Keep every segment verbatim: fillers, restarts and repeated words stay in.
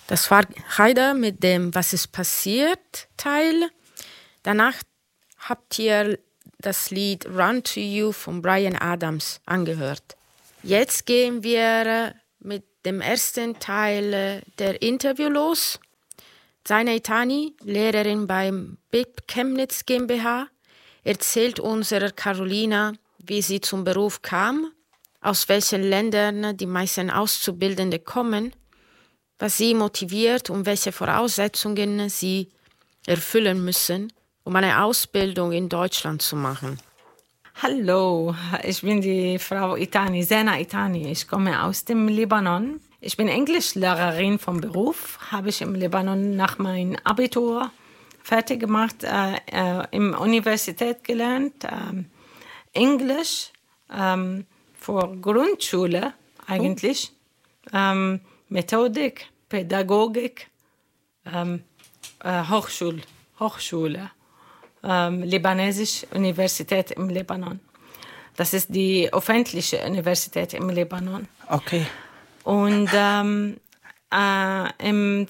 Das war Heider mit dem Was ist passiert Teil. Danach habt ihr das Lied Run to You von Bryan Adams angehört. Jetzt gehen wir mit dem ersten Teil der Interview los. Zaina Itani, Lehrerin beim B I P Chemnitz GmbH, erzählt unserer Carolina, wie sie zum Beruf kam, aus welchen Ländern die meisten Auszubildende kommen, was sie motiviert und welche Voraussetzungen sie erfüllen müssen, um eine Ausbildung in Deutschland zu machen. Hallo, ich bin die Frau Itani, Zaina Itani. Ich komme aus dem Libanon. Ich bin Englischlehrerin vom Beruf, habe ich im Libanon nach meinem Abitur fertig gemacht, äh, äh, in der Universität gelernt, äh, Englisch äh, für Grundschule eigentlich, oh. äh, Methodik, Pädagogik, äh, äh, Hochschule, Hochschule. Ähm, Libanesische Universität im Libanon. Das ist die öffentliche Universität im Libanon. Okay. Und ähm, äh, im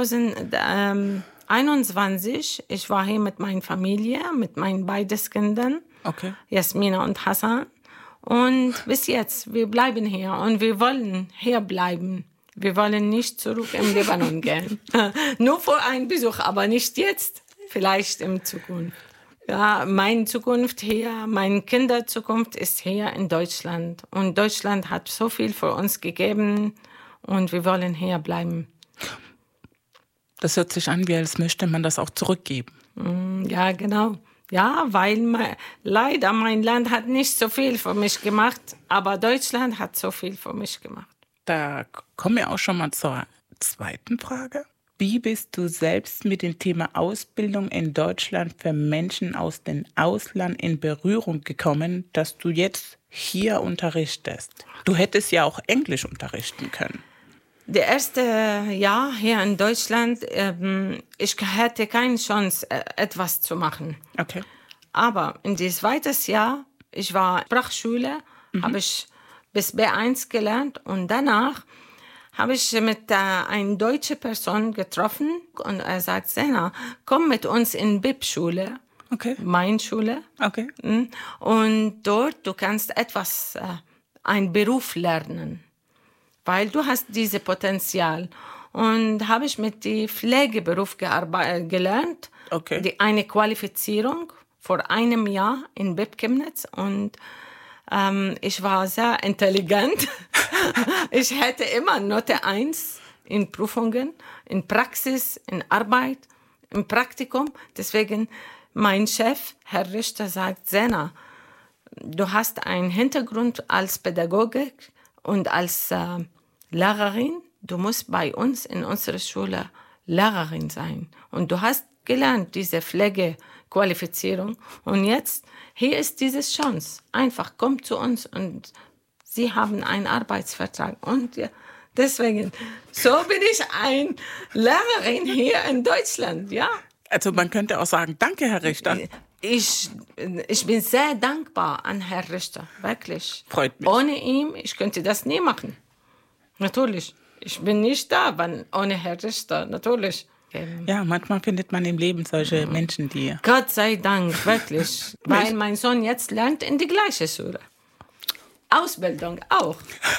zweitausendeinundzwanzig, ich war hier mit meiner Familie, mit meinen beiden Kindern, okay. Jasmina und Hassan. Und bis jetzt, wir bleiben hier und wir wollen hier bleiben. Wir wollen nicht zurück im Libanon gehen. Nur für einen Besuch, aber nicht jetzt. Vielleicht in Zukunft. Ja, meine Zukunft hier, meine Kinderzukunft ist hier in Deutschland. Und Deutschland hat so viel für uns gegeben und wir wollen hier bleiben. Das hört sich an, wie als möchte man das auch zurückgeben. Ja, genau. Ja, weil mein, leider mein Land hat nicht so viel für mich gemacht, aber Deutschland hat so viel für mich gemacht. Da kommen wir auch schon mal zur zweiten Frage. Wie bist du selbst mit dem Thema Ausbildung in Deutschland für Menschen aus dem Ausland in Berührung gekommen, dass du jetzt hier unterrichtest? Du hättest ja auch Englisch unterrichten können. Das erste Jahr hier in Deutschland, ähm, ich hatte keine Chance, etwas zu machen. Okay. Aber in das zweite Jahr, ich war Sprachschule, mhm. habe ich bis B eins gelernt und danach habe ich mit äh, einer deutschen Person getroffen und er sagt, Zaina, komm mit uns in B I P-Schule, okay. meine Schule. Okay. Und dort, du kannst etwas, äh, einen Beruf lernen, weil du hast dieses Potenzial. Und habe ich mit dem Pflegeberuf gearbe- gelernt, okay. die, eine Qualifizierung vor einem Jahr in B I P Chemnitz und ähm, ich war sehr intelligent. Ich hätte immer Note eins in Prüfungen, in Praxis, in Arbeit, im Praktikum. Deswegen mein Chef, Herr Richter, sagt, Zaina, du hast einen Hintergrund als Pädagogik und als äh, Lehrerin. Du musst bei uns in unserer Schule Lehrerin sein. Und du hast gelernt, diese Pflegequalifizierung. Und jetzt, hier ist diese Chance. Einfach komm zu uns und Sie haben einen Arbeitsvertrag. Und ja, deswegen, so bin ich eine Lehrerin hier in Deutschland, ja. Also man könnte auch sagen, danke, Herr Richter. Ich, ich bin sehr dankbar an Herrn Richter, wirklich. Freut mich. Ohne ihn, ich könnte das nie machen. Natürlich. Ich bin nicht da, wenn, ohne Herrn Richter, natürlich. Ja, manchmal findet man im Leben solche Menschen, die... Gott sei Dank, wirklich. Weil mein Sohn jetzt lernt in die gleiche Schule. Ausbildung auch.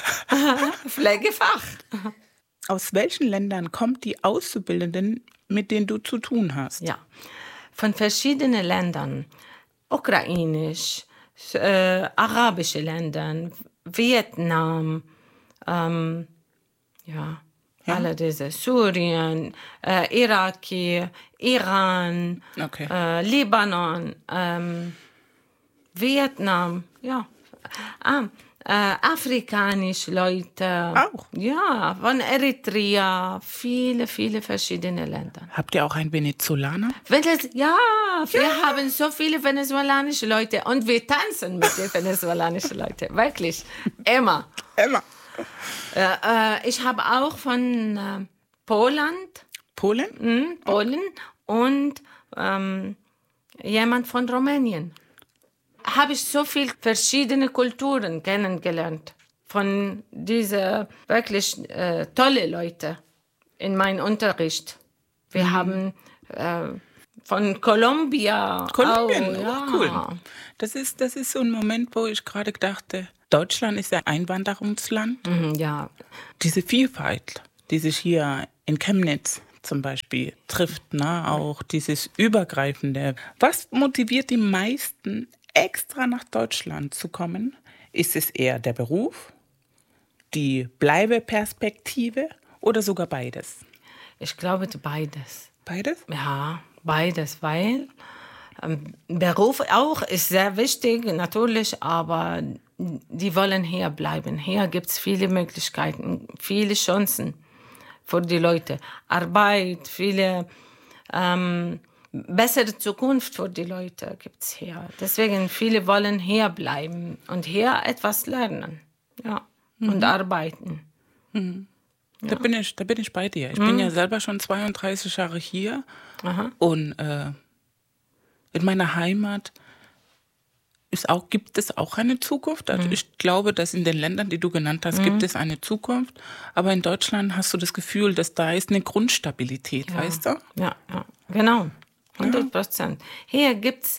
Pflegefach. Aus welchen Ländern kommen die Auszubildenden, mit denen du zu tun hast? Ja, von verschiedenen Ländern. Ukrainisch, äh, arabische Länder, Vietnam, ähm, ja, ja, alle diese, Syrien, äh, Iraki, Iran, okay. äh, Libanon, ähm, Vietnam, ja. Ah, äh, afrikanische Leute. Auch? Ja, von Eritrea, viele, viele verschiedene Länder. Habt ihr auch einen Venezolaner? Venez- ja, wir ja. haben so viele venezolanische Leute und wir tanzen mit den venezolanischen Leuten, wirklich, immer. Immer. Äh, äh, ich habe auch von äh, Polen. Polen? Mh, Polen und ähm, jemand von Rumänien. Habe ich so viele verschiedene Kulturen kennengelernt von diesen wirklich äh, tolle Leute in meinem Unterricht. Wir mhm. haben äh, von Kolumbia. Kolumbien, oh, ja. cool. Das ist, das ist so ein Moment, wo ich gerade dachte, Deutschland ist ja Einwanderungsland. Mhm, ja. Diese Vielfalt, die sich hier in Chemnitz zum Beispiel trifft, ne? Auch dieses Übergreifende. Was motiviert die meisten, extra nach Deutschland zu kommen? Ist es eher der Beruf, die Bleibeperspektive oder sogar beides? Ich glaube beides. Beides? Ja, beides, weil ähm, Beruf auch ist sehr wichtig, natürlich, aber die wollen hier bleiben. Hier gibt es viele Möglichkeiten, viele Chancen für die Leute. Arbeit, viele ähm, bessere Zukunft für die Leute gibt es hier. Deswegen viele wollen hier bleiben und hier etwas lernen, ja, mhm. und arbeiten. Mhm. Da, ja. bin ich, da bin ich bei dir. Ich mhm. bin ja selber schon zweiunddreißig Jahre hier. Aha. Und äh, in meiner Heimat ist auch, gibt es auch eine Zukunft. Also mhm. ich glaube, dass in den Ländern, die du genannt hast, mhm. gibt es eine Zukunft. Aber in Deutschland hast du das Gefühl, dass da ist eine Grundstabilität, ja. weißt du? Ja, ja, genau. hundert Prozent. Ja. Hier gibt's,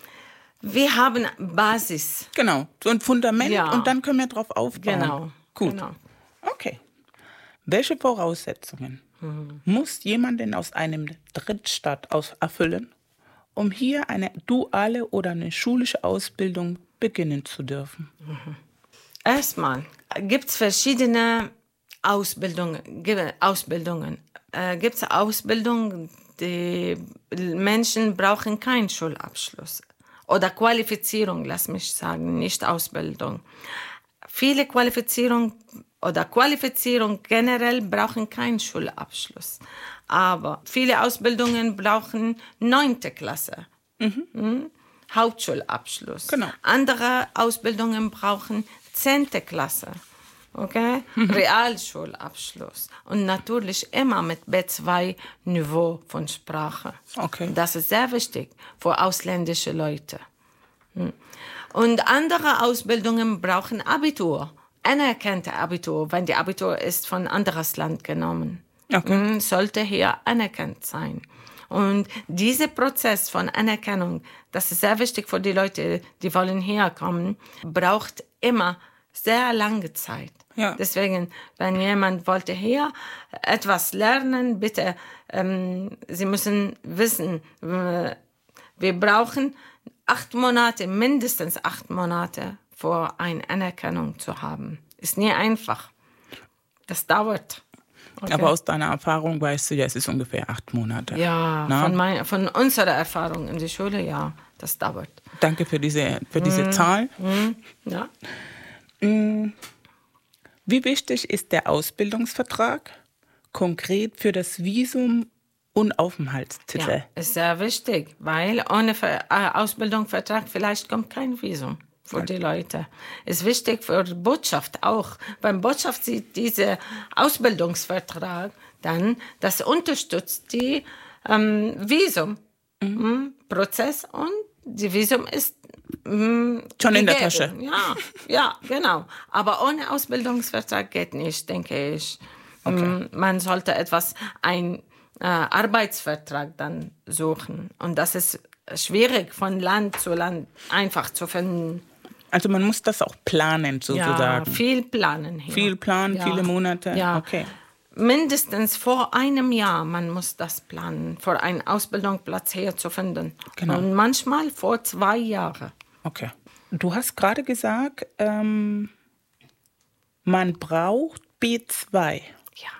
wir haben Basis. Genau, so ein Fundament ja. und dann können wir drauf aufbauen. Genau. Gut. Genau. Okay. Welche Voraussetzungen mhm. muss jemand denn aus einem Drittstaat aus erfüllen, um hier eine duale oder eine schulische Ausbildung beginnen zu dürfen? Mhm. Erstmal gibt es verschiedene Ausbildungen. Ausbildungen. Äh, gibt es Ausbildungen, die Menschen brauchen keinen Schulabschluss. Oder Qualifizierung, lass mich sagen, nicht Ausbildung. Viele Qualifizierungen oder Qualifizierung generell brauchen keinen Schulabschluss. Aber viele Ausbildungen brauchen neunte Klasse, mhm. hm? Hauptschulabschluss. Genau. Andere Ausbildungen brauchen zehnte Klasse, okay? Mhm. Realschulabschluss. Und natürlich immer mit B zwei Niveau von Sprache. Okay. Das ist sehr wichtig für ausländische Leute. Hm. Und andere Ausbildungen brauchen Abitur. Anerkannte Abitur, wenn die Abitur ist von anderes Land genommen, okay. sollte hier anerkannt sein. Und dieser Prozess von Anerkennung, das ist sehr wichtig für die Leute, die wollen herkommen, braucht immer sehr lange Zeit. Ja. Deswegen, wenn jemand wollte hier etwas lernen, bitte, ähm, Sie müssen wissen, äh, wir brauchen acht Monate, mindestens acht Monate, vor eine Anerkennung zu haben. Ist nie einfach. Das dauert. Okay. Aber aus deiner Erfahrung weißt du ja, es ist ungefähr acht Monate. Ja, von, mein, von unserer Erfahrung in der Schule, ja, das dauert. Danke für diese, für diese mm. Zahl. Mm. Ja. Mm. Wie wichtig ist der Ausbildungsvertrag konkret für das Visum und Aufenthaltstitel? Ja, ist sehr wichtig, weil ohne Ausbildungsvertrag vielleicht kommt kein Visum für die Leute. Ist wichtig für die Botschaft auch. Beim Botschaft sieht dieser Ausbildungsvertrag dann, das unterstützt die ähm, Visum-Prozess mhm. und die Visum ist ähm, schon in gegeben. der Tasche. Ja, ja, genau. Aber ohne Ausbildungsvertrag geht nicht, denke ich. Okay. Man sollte etwas, ein äh, Arbeitsvertrag dann suchen. Und das ist schwierig von Land zu Land einfach zu finden. Also man muss das auch planen, sozusagen. Ja, viel planen hier. Viel planen, ja. Viele Monate? Ja. Okay. Mindestens vor einem Jahr, man muss das planen, für einen Ausbildungsplatz hier zu finden. Genau. Und manchmal vor zwei Jahren. Okay. Du hast gerade gesagt, ähm, man braucht B zwei. Ja.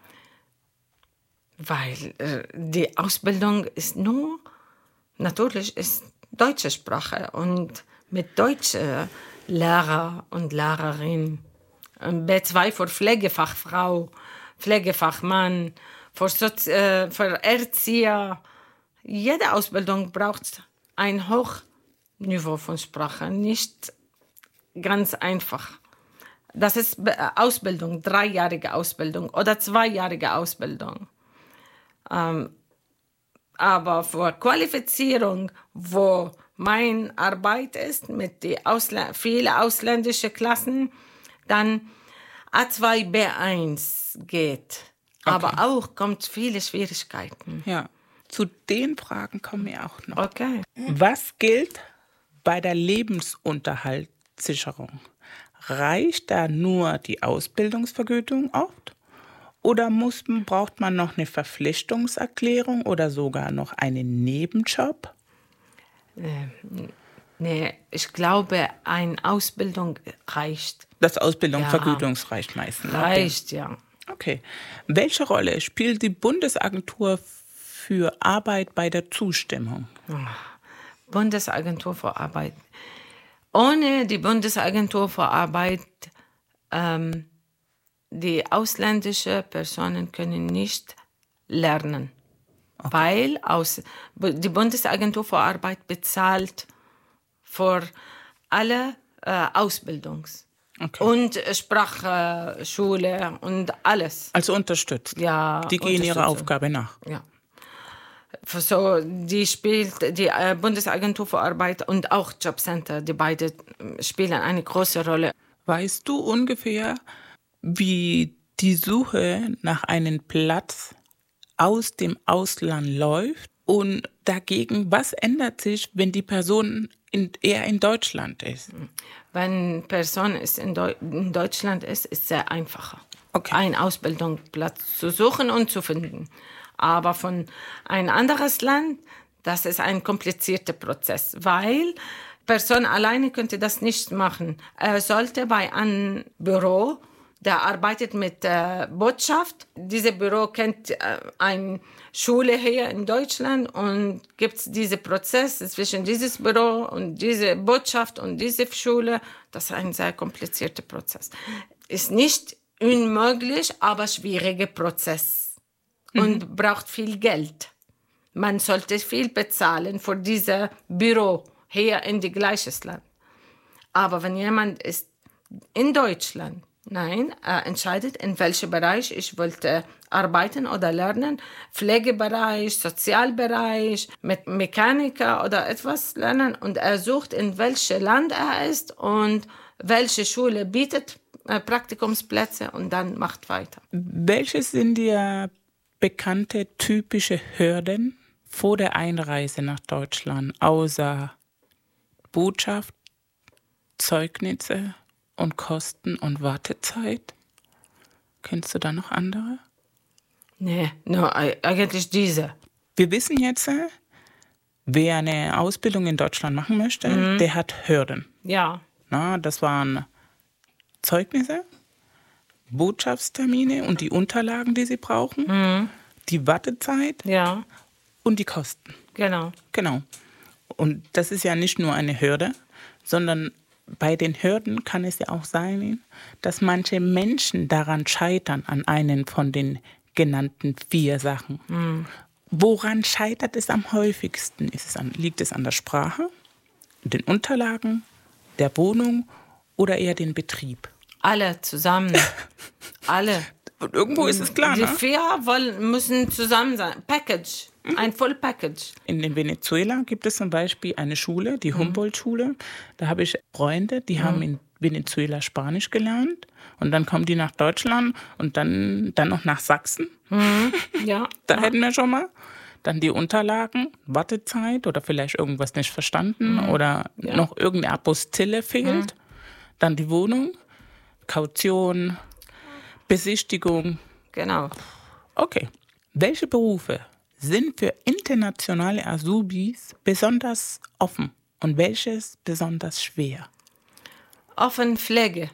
Weil äh, die Ausbildung ist nur, natürlich ist deutsche Sprache und mit deutschen Lehrer und Lehrerin. B zwei für Pflegefachfrau, Pflegefachmann, für, Sozi- äh, für Erzieher. Jede Ausbildung braucht ein Hochniveau von Sprache, nicht ganz einfach. Das ist Ausbildung, dreijährige Ausbildung oder zweijährige Ausbildung. Ähm, aber für Qualifizierung, wo meine Arbeit ist, mit den Ausla- vielen ausländischen Klassen, dann A zwei B eins geht. Aber auch kommt viele Schwierigkeiten. Ja, zu den Fragen kommen wir auch noch. Okay. Was gilt bei der Lebensunterhaltssicherung? Reicht da nur die Ausbildungsvergütung oft? Oder muss, braucht man noch eine Verpflichtungserklärung oder sogar noch einen Nebenjob? Äh, nee, ich glaube, eine Ausbildung reicht. Das Ausbildungsvergütung Ja. reicht meistens. Reicht, ja. Okay. Welche Rolle spielt die Bundesagentur für Arbeit bei der Zustimmung? Bundesagentur für Arbeit. Ohne die Bundesagentur für Arbeit, ähm, die ausländischen Personen können nicht lernen. Okay. Weil aus, die Bundesagentur für Arbeit bezahlt für alle äh, Ausbildungs- Okay. und Sprachschule und alles. Also unterstützt. Ja, Die gehen ihrer Unterstützung. Aufgabe nach. Ja. So, die spielt die äh, Bundesagentur für Arbeit und auch Jobcenter, die beide spielen eine große Rolle. Weißt du ungefähr, wie die Suche nach einem Platz aus dem Ausland läuft? Und dagegen, was ändert sich, wenn die Person in, eher in Deutschland ist? Wenn eine Person ist in, Deu- in Deutschland ist, ist es sehr einfacher, Okay. einen Ausbildungsplatz zu suchen und zu finden. Aber von ein anderes Land, das ist ein komplizierter Prozess, weil Person alleine könnte das nicht machen. Er sollte bei einem Büro, der arbeitet mit äh, Botschaft. Dieses Büro kennt äh, eine Schule hier in Deutschland und gibt diesen Prozess zwischen dieses Büro und diese Botschaft und diese Schule. Das ist ein sehr komplizierter Prozess. Ist nicht unmöglich, aber schwieriger Prozess und braucht viel Geld. Man sollte viel bezahlen für dieses Büro hier in das gleiche Land. Aber wenn jemand ist in Deutschland, nein, er entscheidet, in welchem Bereich ich wollte arbeiten oder lernen, Pflegebereich, Sozialbereich, mit Mechaniker oder etwas lernen und er sucht, in welchem Land er ist und welche Schule bietet äh, Praktikumsplätze und dann macht weiter. Welche sind dir bekannte typische Hürden vor der Einreise nach Deutschland, außer Botschaft, Zeugnisse und Kosten und Wartezeit? Kennst du da noch andere? Nee, no, eigentlich diese. Wir wissen jetzt, wer eine Ausbildung in Deutschland machen möchte, mhm. der hat Hürden. Ja. Na, das waren Zeugnisse, Botschaftstermine und die Unterlagen, die sie brauchen, Mhm. die Wartezeit Ja, und die Kosten. genau. Genau. Und das ist ja nicht nur eine Hürde, sondern bei den Hürden kann es ja auch sein, dass manche Menschen daran scheitern, an einen von den genannten vier Sachen. Mhm. Woran scheitert es am häufigsten? Ist es an, liegt es an der Sprache, den Unterlagen, der Wohnung oder eher den Betrieb? Alle zusammen. Alle. Und irgendwo ist es klar, Die ne? vier wollen, müssen zusammen sein. Package. Ein Full Package. In, in Venezuela gibt es zum Beispiel eine Schule, die Humboldt-Schule. Da habe ich Freunde, die mhm. haben in Venezuela Spanisch gelernt. Und dann kommen die nach Deutschland und dann, dann noch nach Sachsen. Mhm. Ja. Da ja. hätten wir schon mal. Dann die Unterlagen, Wartezeit oder vielleicht irgendwas nicht verstanden mhm. oder ja. noch irgendeine Apostille fehlt. Mhm. Dann die Wohnung, Kaution, Besichtigung. Genau. Okay. Welche Berufe sind für internationale Azubis besonders offen und welches besonders schwer? Offen Pflege.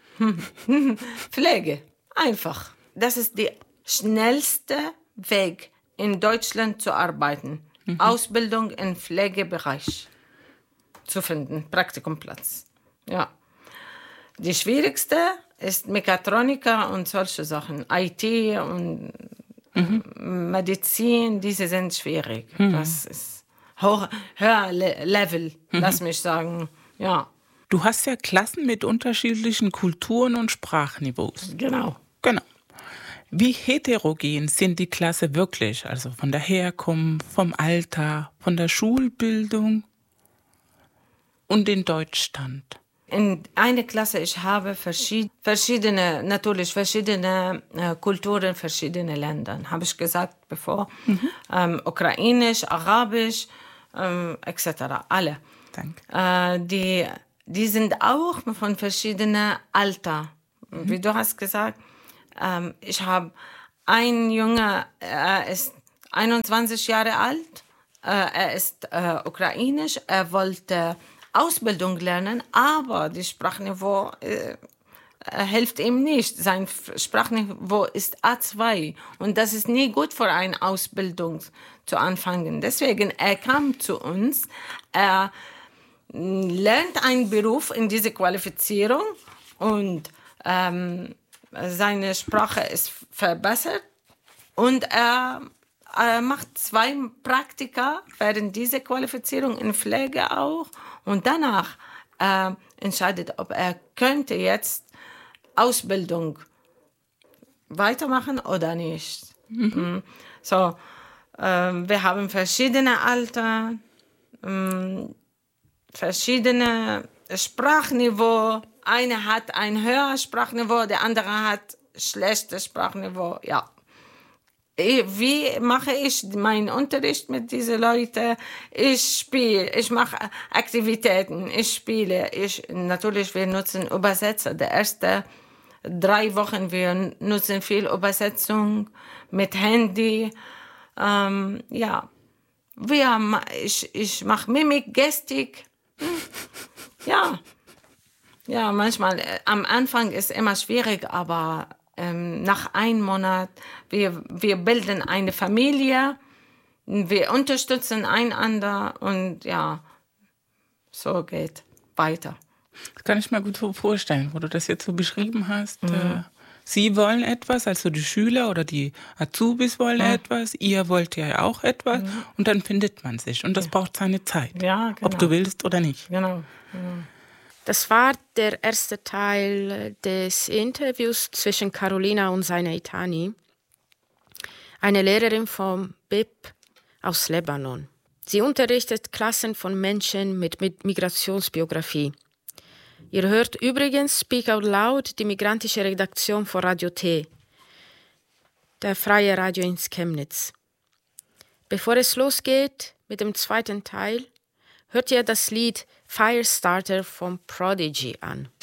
Pflege. Einfach. Das ist der schnellste Weg, in Deutschland zu arbeiten. Mhm. Ausbildung im Pflegebereich zu finden. Praktikumplatz. Ja. Die schwierigste ist Mechatroniker und solche Sachen. I T und mhm. Medizin, diese sind schwierig. Mhm. Das ist hoch, höher Level, mhm. lass mich sagen. Ja. Du hast ja Klassen mit unterschiedlichen Kulturen und Sprachniveaus. Genau. Genau. Wie heterogen sind die Klasse wirklich? Also von der Herkunft, vom Alter, von der Schulbildung und den Deutschstand? in einer Klasse, ich habe verschied- verschiedene, natürlich verschiedene äh, Kulturen, verschiedene Länder, habe ich gesagt bevor. Mhm. Ähm, Ukrainisch, Arabisch, ähm, et cetera. Alle. Danke. Äh, die, die sind auch von verschiedenen Alter. Mhm. Wie du hast gesagt, ähm, ich habe einen Junge, er ist einundzwanzig Jahre alt, äh, er ist äh, ukrainisch, er wollte Ausbildung lernen, aber das Sprachniveau äh, hilft ihm nicht. Sein Sprachniveau ist A zwei und das ist nie gut für eine Ausbildung zu anfangen. Deswegen, er kam zu uns, er lernt einen Beruf in diese Qualifizierung und ähm, seine Sprache ist verbessert und er, er macht zwei Praktika während dieser Qualifizierung in Pflege auch und danach äh, entscheidet, ob er könnte jetzt Ausbildung weitermachen oder nicht. Mhm. So, äh, wir haben verschiedene Alter, äh, verschiedene Sprachniveau. Eine hat ein höheres Sprachniveau, der andere hat schlechtes Sprachniveau. Ja. Wie mache ich meinen Unterricht mit diesen Leuten? Ich spiele, ich mache Aktivitäten, ich spiele. Ich, natürlich, wir nutzen Übersetzer. Die ersten drei Wochen, wir nutzen viel Übersetzung mit Handy. Ähm, ja, wir, ich, ich mache Mimik, Gestik. Ja, ja, manchmal, äh, am Anfang ist es immer schwierig, aber ähm, nach einem Monat, wir, wir bilden eine Familie, wir unterstützen einander und ja, so geht weiter. Das kann ich mir gut so vorstellen, wo du das jetzt so beschrieben hast. Mhm. Äh, Sie wollen etwas, also die Schüler oder die Azubis wollen mhm. etwas, ihr wollt ja auch etwas mhm. und dann findet man sich und das ja. braucht seine Zeit, ja, genau. ob du willst oder nicht. Genau. genau. Das war der erste Teil des Interviews zwischen Carolina und Zaina Itani, eine Lehrerin vom B I P aus Libanon. Sie unterrichtet Klassen von Menschen mit Migrationsbiografie. Ihr hört übrigens Speak Out Loud, die migrantische Redaktion von Radio T, der freie Radio in Chemnitz. Bevor es losgeht mit dem zweiten Teil, hört ihr das Lied Firestarter vom Prodigy an.